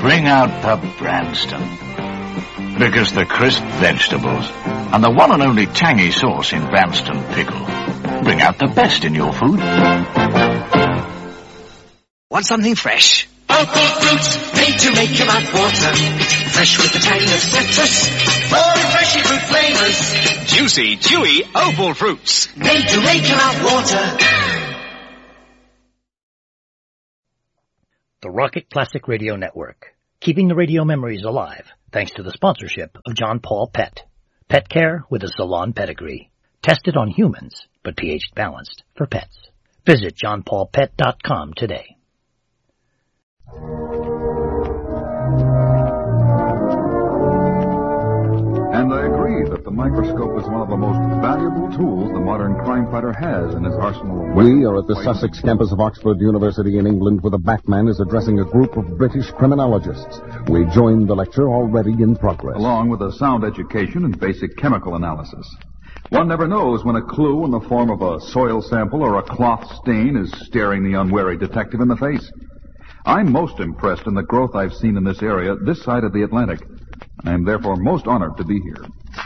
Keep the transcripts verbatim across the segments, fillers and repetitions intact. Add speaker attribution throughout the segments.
Speaker 1: Bring out the Branston. Because the crisp vegetables and the one and only tangy sauce in Branston pickle bring out the best in your food.
Speaker 2: Want something fresh?
Speaker 3: Opal fruit, made to make your mouth water. Fresh with the tang of citrus, more refreshing fruit flavors.
Speaker 2: Juicy, chewy Opal fruits.
Speaker 3: Made to make your mouth water.
Speaker 4: The Rocket Classic Radio Network, keeping the radio memories alive, thanks to the sponsorship of John Paul Pet. Pet care with a salon pedigree. Tested on humans, but pH balanced for pets. Visit john paul pet dot com today.
Speaker 5: And I agree that the microscope is one of the most valuable tools the modern crime fighter has in his arsenal.
Speaker 6: We are at the Sussex campus of Oxford University in England, where the Batman is addressing a group of British criminologists. We join the lecture already in progress.
Speaker 5: Along with a sound education and basic chemical analysis. One never knows when a clue in the form of a soil sample or a cloth stain is staring the unwary detective in the face. I'm most impressed in the growth I've seen in this area, this side of the Atlantic. I am therefore most honored to be here.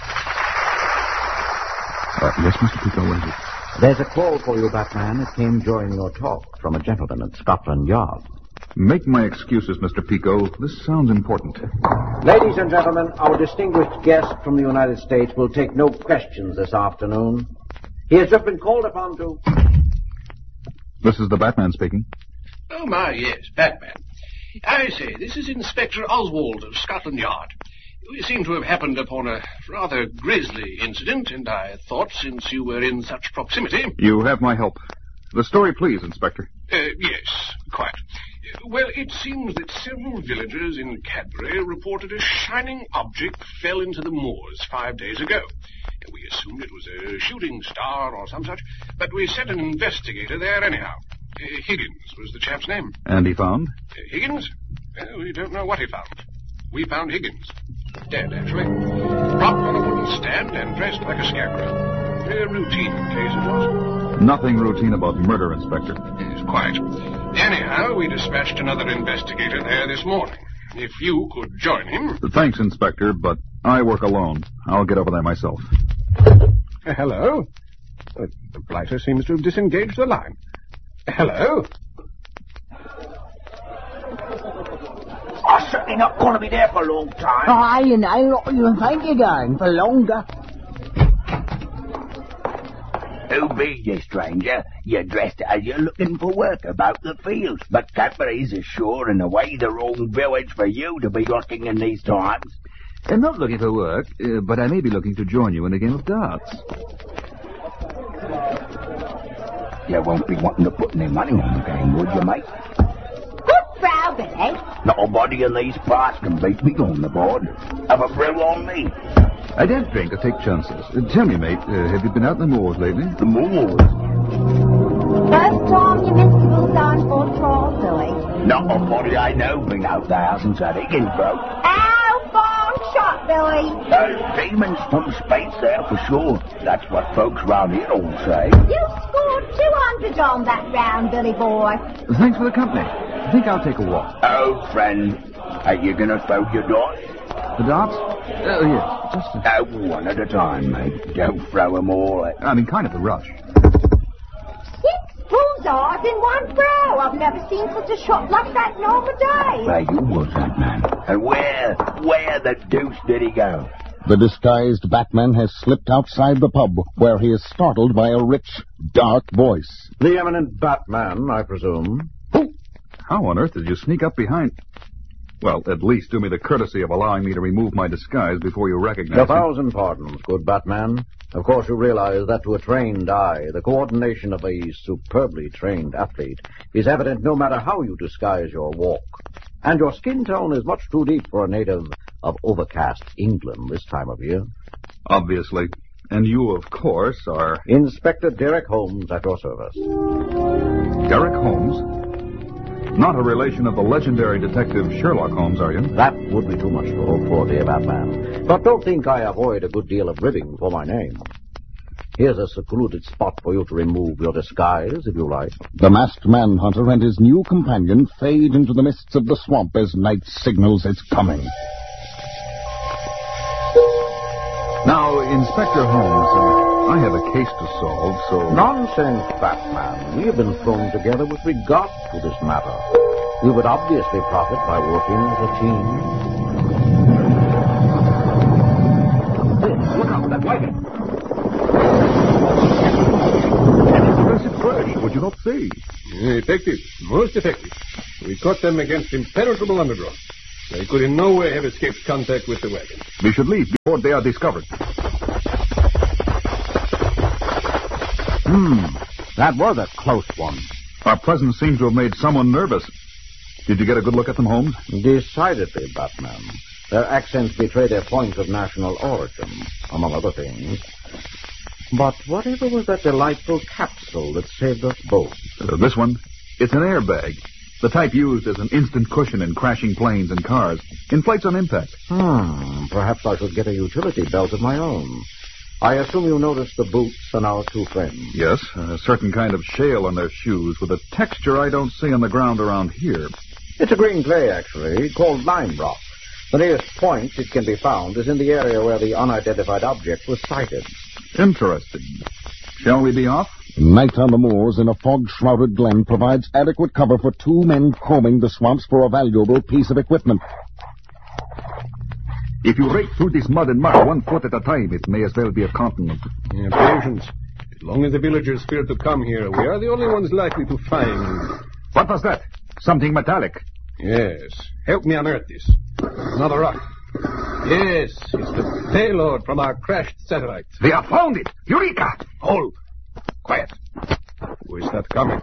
Speaker 5: Uh, yes, Mister Pico, what is it?
Speaker 7: There's a call for you, Batman. It came during your talk from a gentleman at Scotland Yard.
Speaker 5: Make my excuses, Mister Pico. This sounds important.
Speaker 7: Ladies and gentlemen, our distinguished guest from the United States will take no questions this afternoon. He has just been called upon to...
Speaker 5: This is the Batman speaking.
Speaker 8: Oh, my, yes, Batman. I say, this is Inspector Oswald of Scotland Yard. We seem to have happened upon a rather grisly incident, and I thought, since you were in such proximity...
Speaker 5: You have my help. The story, please, Inspector.
Speaker 8: Uh, yes, quite. Well, it seems that several villagers in Cadbury reported a shining object fell into the moors five days ago. We assumed it was a shooting star or some such, but we sent an investigator there anyhow. Uh, Higgins was the chap's name.
Speaker 5: And he found?
Speaker 8: Uh, Higgins? Well, we don't know what he found. We found Higgins. Dead, actually. Propped on a wooden stand and dressed like a scarecrow. A routine case it was.
Speaker 5: Nothing routine about murder, Inspector.
Speaker 8: Yes, quite. Anyhow, we dispatched another investigator there this morning. If you could join him...
Speaker 5: Thanks, Inspector, but I work alone. I'll get over there myself.
Speaker 8: Uh, hello? Uh, the blighter seems to have disengaged the line. Hello?
Speaker 9: I'm certainly not going to be there for a long time.
Speaker 10: Aye, and I'll not even think you're going for longer.
Speaker 9: Who be you, stranger? You're dressed as you're looking for work about the fields, but Cadbury's is sure in a way the wrong village for you to be looking in these times.
Speaker 11: I'm not looking for work, uh, but I may be looking to join you in a game of darts.
Speaker 9: You won't be wanting to put any money on the game, would you, mate?
Speaker 10: Good brow, Billy.
Speaker 9: Nobody in these parts can beat me on the board. Have a brew on me.
Speaker 11: I don't drink or take chances. Uh, tell me, mate, uh, have you been out in the moors lately?
Speaker 9: The moors?
Speaker 10: First time you missed the bullseye for trial, Billy.
Speaker 9: Not a body I know been out there since that Higgins broke.
Speaker 10: Ow, farm shot, Billy.
Speaker 9: There's demons from space there for sure. That's what folks round here all say.
Speaker 10: You scored two hundred on that round, Billy boy.
Speaker 11: Thanks for the company. I think I'll take a walk.
Speaker 9: Oh, friend, are you going to throw your darts?
Speaker 11: The darts? Oh, yes. Just a...
Speaker 9: Oh, one at a time, mate. Don't throw them all at...
Speaker 11: I'm in kind of a rush.
Speaker 10: Six bullseyes in one throw. I've never seen such a shot like that in all my days.
Speaker 9: Where you was that man? And where, where the deuce did he go?
Speaker 6: The disguised Batman has slipped outside the pub, where he is startled by a rich, dark voice.
Speaker 7: The eminent Batman, I presume.
Speaker 5: Oh, how on earth did you sneak up behind... Well, at least do me the courtesy of allowing me to remove my disguise before you recognize me.
Speaker 7: A thousand pardons, good Batman. Of course you realize that to a trained eye, the coordination of a superbly trained athlete is evident no matter how you disguise your walk. And your skin tone is much too deep for a native of overcast England this time of year.
Speaker 5: Obviously. And you, of course, are...
Speaker 7: Inspector Derek Holmes at your service.
Speaker 5: Derek Holmes? Not a relation of the legendary detective Sherlock Holmes, are you?
Speaker 7: That would be too much to hope for, dear Batman. But don't think I avoid a good deal of ribbing for my name. Here's a secluded spot for you to remove your disguise, if you like.
Speaker 6: The masked manhunter and his new companion fade into the mists of the swamp as night signals its coming.
Speaker 5: Now, Inspector Holmes, uh, I have a case to solve, so...
Speaker 7: Nonsense, Batman. We have been thrown together with regard to this matter. We would obviously profit by working as a team.
Speaker 9: Look out, that wagon!
Speaker 5: An impressive crash, would you not say?
Speaker 12: Effective, most effective. We caught them against impenetrable undergrowth. They could in no way have escaped contact with the wagon.
Speaker 5: We should leave before they are discovered.
Speaker 7: Hmm, that was a close one.
Speaker 5: Our presence seems to have made someone nervous. Did you get a good look at them, Holmes?
Speaker 7: Decidedly, Batman. Their accents betray their point of national origin, among other things. But whatever was that delightful capsule that saved us both?
Speaker 5: Uh, this one? It's an airbag. The type used as an instant cushion in crashing planes and cars. Inflates on impact.
Speaker 7: Hmm, perhaps I should get a utility belt of my own. I assume you noticed the boots on our two friends.
Speaker 5: Yes, a certain kind of shale on their shoes with a texture I don't see on the ground around here.
Speaker 7: It's a green clay, actually, called lime rock. The nearest point it can be found is in the area where the unidentified object was sighted.
Speaker 5: Interesting. Shall we be off?
Speaker 6: Night on the moors in a fog-shrouded glen provides adequate cover for two men combing the swamps for a valuable piece of equipment.
Speaker 5: If you rake through this mud and muck one foot at a time, it may as well be a continent.
Speaker 12: Yeah, patience. As long as the villagers fear to come here, we are the only ones likely to find...
Speaker 5: What was that? Something metallic.
Speaker 12: Yes. Help me unearth this. Another rock. Yes, it's the payload from our crashed satellite.
Speaker 5: They have found it! Eureka!
Speaker 12: Hold. Quiet. Who is that coming?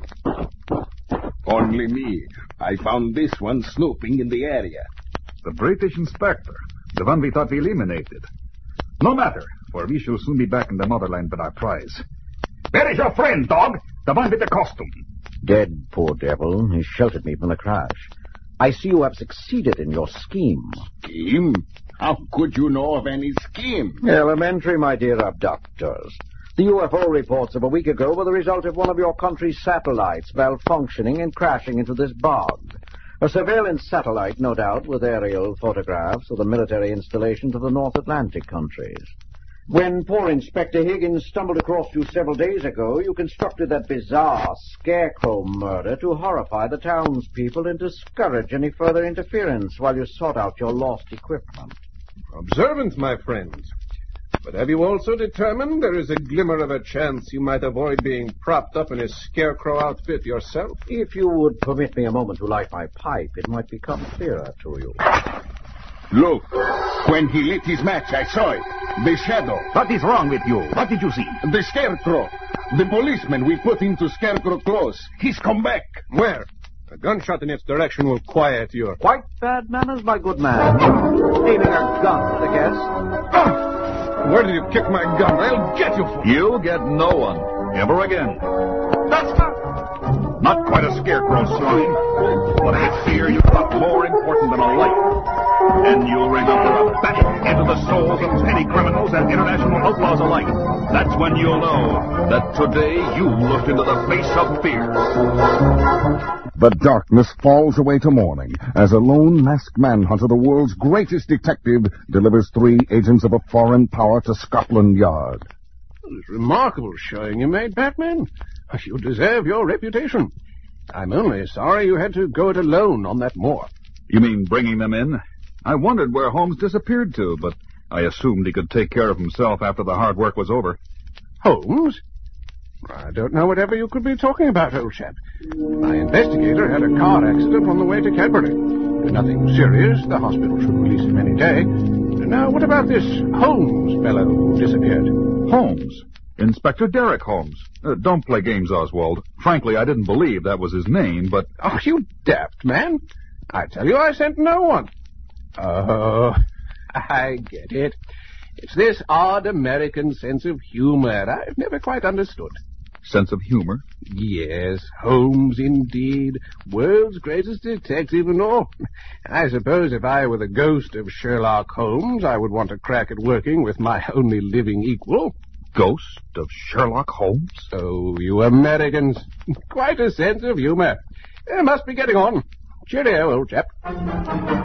Speaker 13: Only me. I found this one snooping in the area.
Speaker 5: The British inspector. The one we thought we eliminated. No matter, for we shall soon be back in the motherland with our prize. Where is your friend, dog? The one with the costume.
Speaker 7: Dead, poor devil. He sheltered me from the crash. I see you have succeeded in your scheme.
Speaker 13: Scheme? How could you know of any scheme?
Speaker 7: Elementary, my dear abductors. The U F O reports of a week ago were the result of one of your country's satellites malfunctioning and crashing into this bog. A surveillance satellite, no doubt, with aerial photographs of the military installations of the North Atlantic countries. When poor Inspector Higgins stumbled across you several days ago, you constructed that bizarre scarecrow murder to horrify the townspeople and discourage any further interference while you sought out your lost equipment.
Speaker 12: Observant, my friend. But have you also determined there is a glimmer of a chance you might avoid being propped up in a scarecrow outfit yourself?
Speaker 7: If you would permit me a moment to light my pipe, it might become clearer to you.
Speaker 13: Look, when he lit his match, I saw it. The shadow.
Speaker 5: What is wrong with you? What did you see?
Speaker 13: The scarecrow. The policeman we put into scarecrow clothes. He's come back.
Speaker 12: Where? A gunshot in its direction will quiet your...
Speaker 7: Quite bad manners, my good man. Aiming a gun at the guest.
Speaker 12: Ah! Where did you kick my gun? I'll get you for it.
Speaker 5: You'll get no one. Ever again.
Speaker 12: That's not...
Speaker 5: Not quite a scarecrow, swine. But I fear you've got more important than a life. And you'll remember a battle into the souls of petty criminals and international outlaws alike. That's when you'll know that today you looked into the face of fear.
Speaker 6: The darkness falls away to morning as a lone masked manhunter, the world's greatest detective, delivers three agents of a foreign power to Scotland Yard.
Speaker 12: It's remarkable showing you made, Batman. You deserve your reputation. I'm only sorry you had to go it alone on that moor.
Speaker 5: You mean bringing them in? I wondered where Holmes disappeared to, but I assumed he could take care of himself after the hard work was over.
Speaker 12: Holmes? I don't know whatever you could be talking about, old chap. My investigator had a car accident on the way to Cadbury. Nothing serious. The hospital should release him any day. Now, what about this Holmes fellow who disappeared?
Speaker 5: Holmes? Inspector Derek Holmes. Uh, don't play games, Oswald. Frankly, I didn't believe that was his name, but...
Speaker 12: Oh, you daft man. I tell you, I sent no one. Oh, I get it. It's this odd American sense of humor I've never quite understood.
Speaker 5: Sense of humor?
Speaker 12: Yes, Holmes indeed. World's greatest detective and all. I suppose if I were the ghost of Sherlock Holmes, I would want a crack at working with my only living equal.
Speaker 5: ghost of Sherlock Holmes?
Speaker 12: Oh, you Americans. Quite a sense of humor. Uh, must be getting on. Cheerio, old chap.